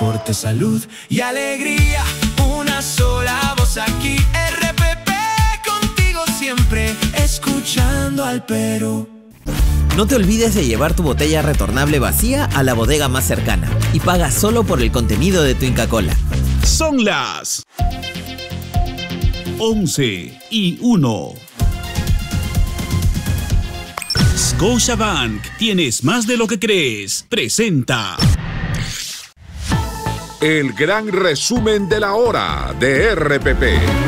deporte, salud y alegría. Una sola voz aquí, RPP, contigo siempre, escuchando al Perú. No te olvides de llevar tu botella retornable vacía a la bodega más cercana y paga solo por el contenido de tu Inca Kola. Son las 11:01. Scotiabank, tienes más de lo que crees. Presenta el gran resumen de la hora de RPP.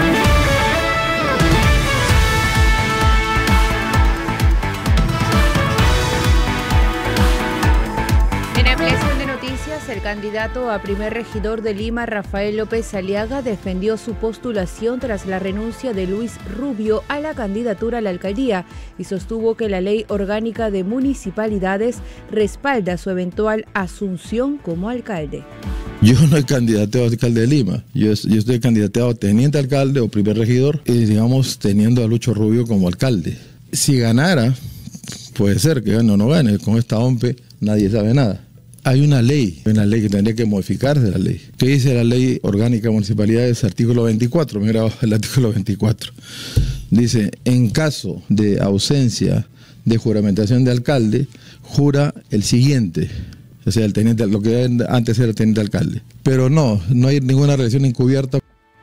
El candidato a primer regidor de Lima, Rafael López Aliaga, defendió su postulación tras la renuncia de Luis Rubio a la candidatura a la alcaldía y sostuvo que la ley orgánica de municipalidades respalda su eventual asunción como alcalde. Yo no he candidateado a alcalde de Lima, yo estoy candidateado a teniente alcalde o primer regidor y digamos teniendo a Lucho Rubio como alcalde. Si ganara, puede ser que gane o no gane, con esta OMPE nadie sabe nada. Hay una ley que tendría que modificarse la ley. ¿Qué dice la ley orgánica de municipalidades? Artículo 24, me he grabado el artículo 24. Dice, en caso de ausencia de juramentación de alcalde, jura el siguiente. O sea, el teniente, lo que antes era el teniente alcalde. Pero no hay ninguna relación encubierta.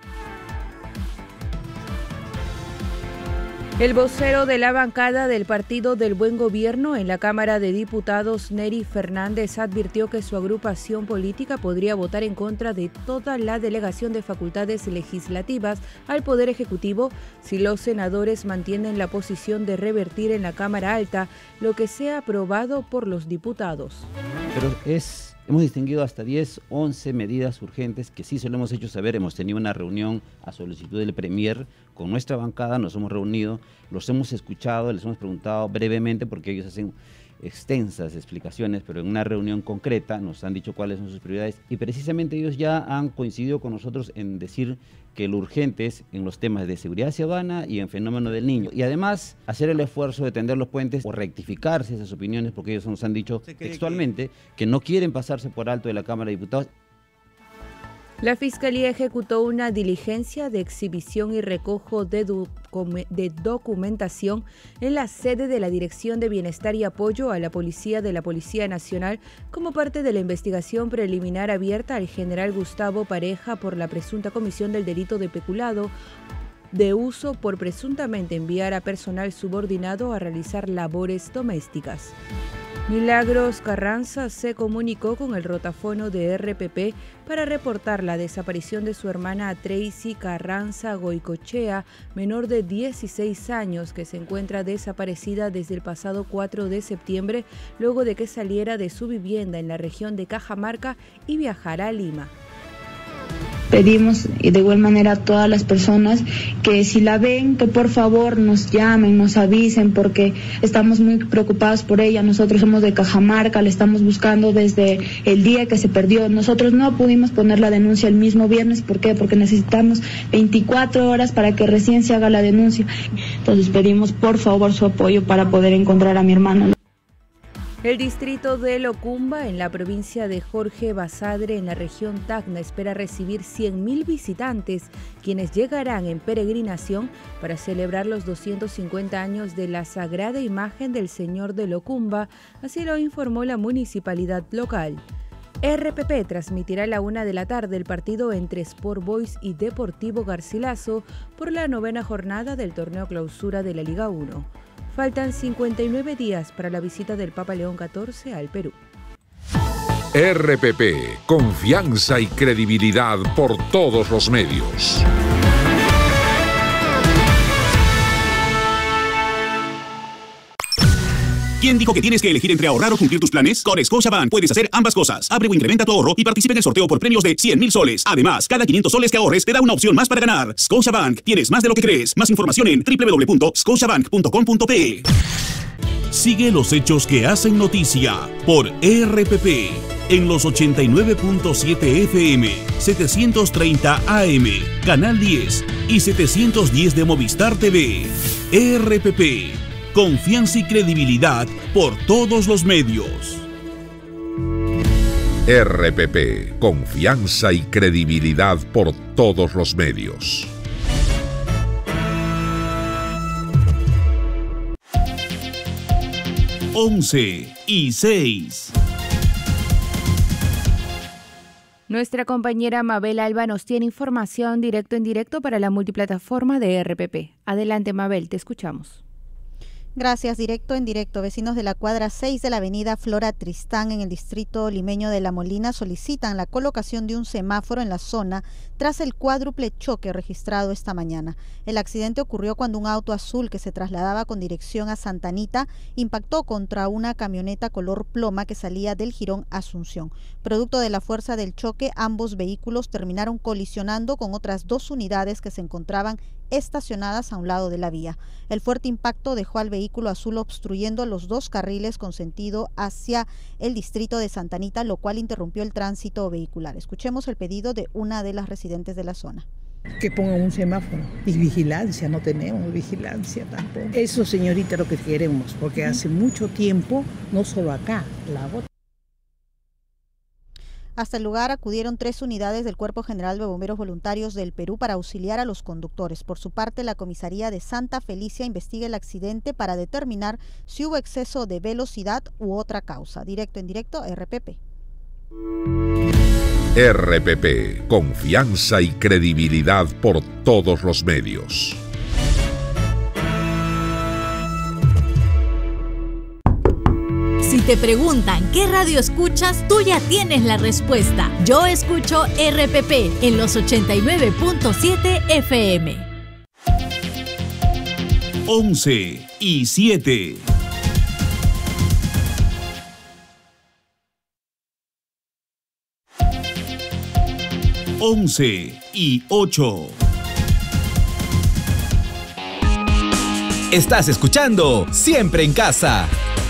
El vocero de la bancada del Partido del Buen Gobierno en la Cámara de Diputados, Neri Fernández, advirtió que su agrupación política podría votar en contra de toda la delegación de facultades legislativas al Poder Ejecutivo si los senadores mantienen la posición de revertir en la Cámara Alta lo que sea aprobado por los diputados. Pero hemos distinguido hasta 10, 11 medidas urgentes que sí se lo hemos hecho saber. Hemos tenido una reunión a solicitud del Premier con nuestra bancada, nos hemos reunido, los hemos escuchado, les hemos preguntado brevemente porque ellos hacen extensas explicaciones, pero en una reunión concreta nos han dicho cuáles son sus prioridades y precisamente ellos ya han coincidido con nosotros en decir que lo urgente es en los temas de seguridad ciudadana y en fenómeno del niño. Y además hacer el esfuerzo de tender los puentes o rectificarse esas opiniones porque ellos nos han dicho textualmente que no quieren pasarse por alto de la Cámara de Diputados. La Fiscalía ejecutó una diligencia de exhibición y recojo de documentación en la sede de la Dirección de Bienestar y Apoyo a la Policía de la Policía Nacional como parte de la investigación preliminar abierta al general Gustavo Pareja por la presunta comisión del delito de peculado de uso por presuntamente enviar a personal subordinado a realizar labores domésticas. Milagros Carranza se comunicó con el rotafono de RPP para reportar la desaparición de su hermana Tracy Carranza Goicochea, menor de 16 años, que se encuentra desaparecida desde el pasado 4 de septiembre, luego de que saliera de su vivienda en la región de Cajamarca y viajara a Lima. Pedimos de igual manera a todas las personas que si la ven, que por favor nos llamen, nos avisen, porque estamos muy preocupados por ella. Nosotros somos de Cajamarca, la estamos buscando desde el día que se perdió. Nosotros no pudimos poner la denuncia el mismo viernes. ¿Por qué? Porque necesitamos 24 horas para que recién se haga la denuncia. Entonces pedimos por favor su apoyo para poder encontrar a mi hermana. El distrito de Locumba, en la provincia de Jorge Basadre, en la región Tacna, espera recibir 100.000 visitantes, quienes llegarán en peregrinación para celebrar los 250 años de la sagrada imagen del Señor de Locumba, así lo informó la municipalidad local. RPP transmitirá a la 1:00 p.m. el partido entre Sport Boys y Deportivo Garcilaso por la 9ª jornada del torneo clausura de la Liga 1. Faltan 59 días para la visita del Papa León XIV al Perú. RPP, confianza y credibilidad por todos los medios. ¿Quién dijo que tienes que elegir entre ahorrar o cumplir tus planes? Con Scotiabank puedes hacer ambas cosas. Abre o incrementa tu ahorro y participa en el sorteo por premios de 100.000 soles. Además, cada 500 soles que ahorres te da una opción más para ganar. Scotiabank, tienes más de lo que crees. Más información en www.scotiabank.com.pe. Sigue los hechos que hacen noticia por RPP en los 89.7 FM, 730 AM, Canal 10 y 710 de Movistar TV. RPP. Confianza y credibilidad por todos los medios. RPP, confianza y credibilidad por todos los medios. Once y 6. Nuestra compañera Mabel Alba nos tiene información directo en directo para la multiplataforma de RPP. Adelante, Mabel, te escuchamos. Gracias, directo en directo. Vecinos de la cuadra 6 de la avenida Flora Tristán en el distrito limeño de La Molina solicitan la colocación de un semáforo en la zona tras el cuádruple choque registrado esta mañana. El accidente ocurrió cuando un auto azul que se trasladaba con dirección a Santa Anita impactó contra una camioneta color ploma que salía del jirón Asunción. Producto de la fuerza del choque, ambos vehículos terminaron colisionando con otras 2 unidades que se encontraban estacionadas a un lado de la vía. El fuerte impacto dejó al vehículo azul obstruyendo los 2 carriles con sentido hacia el distrito de Santa Anita, lo cual interrumpió el tránsito vehicular. Escuchemos el pedido de una de las residentes de la zona. Que pongan un semáforo y vigilancia, no tenemos vigilancia tampoco. Eso, señorita, lo que queremos, porque hace mucho tiempo, no solo acá, la otra. Hasta el lugar acudieron 3 unidades del Cuerpo General de Bomberos Voluntarios del Perú para auxiliar a los conductores. Por su parte, la comisaría de Santa Felicia investiga el accidente para determinar si hubo exceso de velocidad u otra causa. Directo en directo, RPP. RPP, confianza y credibilidad por todos los medios. Si te preguntan qué radio escuchas, tú ya tienes la respuesta. Yo escucho RPP en los 89.7 FM. 11 y 7. Once y 8. Estás escuchando Siempre en Casa.